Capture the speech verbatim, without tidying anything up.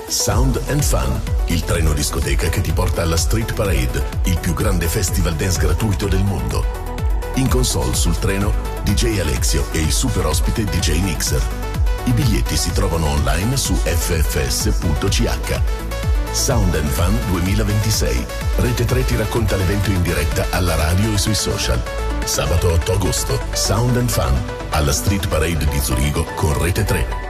Sound and Fun, il treno discoteca che ti porta alla Street Parade, il più grande festival dance gratuito del mondo. In console sul treno D J Alexio e il super ospite D J Mixer. I biglietti si trovano online su f f s punto c h. Sound and Fun duemilaventisei. Rete tre ti racconta l'evento in diretta alla radio e sui social. Sabato otto agosto, Sound and Fun alla Street Parade di Zurigo con Rete tre.